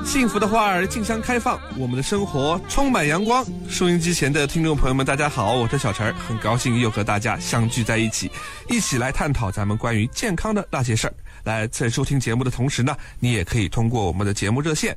幸福的花儿竞相开放，我们的生活充满阳光。收音机前的听众朋友们，大家好，我是小陈，很高兴又和大家相聚在一起，一起来探讨咱们关于健康的那些事儿。来，在收听节目的同时呢，你也可以通过我们的节目热线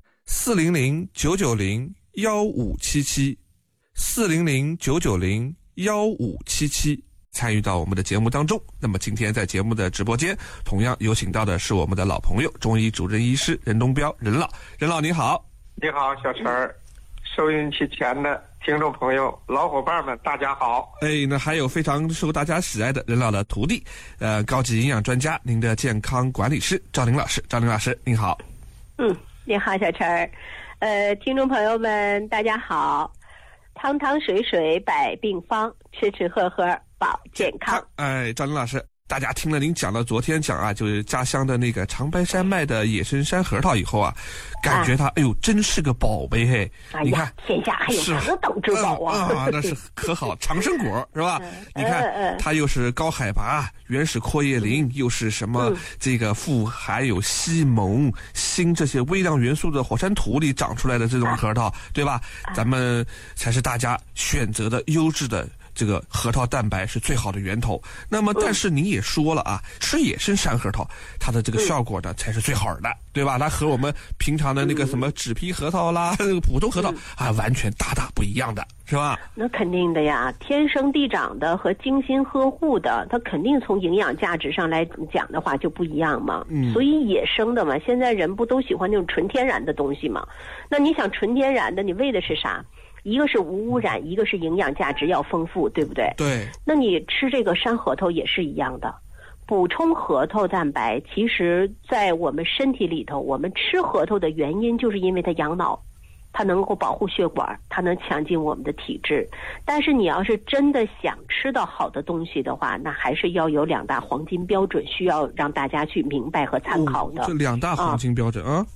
400-990-1577，400-990-1577参与到我们的节目当中。那么今天在节目的直播间，同样有请到的是我们的老朋友，中医主任医师任东彪，任老你好。 你好，小陈儿，收音机前的听众朋友、老伙伴们，大家好。 那还有非常受大家喜爱的任老的徒弟，高级营养专家，您的健康管理师赵玲老师。赵玲老师，您好。 你好，小陈儿。听众朋友们，大家好。汤汤水水百病方，吃吃喝喝保健康。 赵玲老师，大家听了您讲了昨天讲啊，就是家乡的那个长白山卖的野生山核桃以后啊，感觉它哎呦真是个宝贝嘿！你看天下还有何等之宝啊！ 那是可好，长生果是吧？你看它又是高海拔原始阔叶林，又是什么这个富含有硒、锰、锌这些微量元素的火山土里长出来的这种核桃，对吧？咱们才是大家选择的优质的这个核桃蛋白是最好的源头。那么但是你也说了啊，吃野生山核桃它的这个效果呢才是最好的，对吧？它和我们平常的那个什么纸皮核桃啦，那个普通核桃完全大不一样的，是吧？ 那肯定的呀，天生地长的和精心呵护的，它肯定从营养价值上来讲的话就不一样嘛。所以野生的嘛，现在人不都喜欢那种纯天然的东西嘛？那你想纯天然的，你为的是啥？一个是无污染，一个是营养价值要丰富，对不对？ 对。那你吃这个山核桃也是一样的，补充核桃蛋白，其实在我们身体里头，我们吃核桃的原因就是因为它养脑，它能够保护血管，它能强劲我们的体质。但是你要是真的想吃到好的东西的话，那还是要有2大黄金标准，需要让大家去明白和参考的。 这2大黄金标准啊？